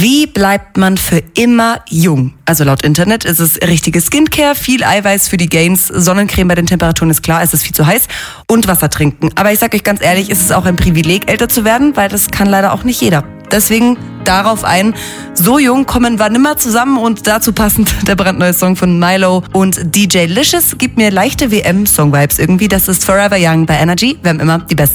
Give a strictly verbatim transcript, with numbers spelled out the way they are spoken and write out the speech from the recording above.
Wie bleibt man für immer jung? Also laut Internet ist es richtige Skincare, viel Eiweiß für die Gains, Sonnencreme bei den Temperaturen ist klar, es ist viel zu heiß und Wasser trinken. Aber ich sag euch ganz ehrlich, ist es auch ein Privileg, älter zu werden, weil das kann leider auch nicht jeder. Deswegen darauf ein, so jung kommen wir nimmer zusammen und dazu passend der brandneue Song von Milo und D J Licious gibt mir leichte W M-Song-Vibes irgendwie. Das ist Forever Young bei Energy. Wir haben immer die besten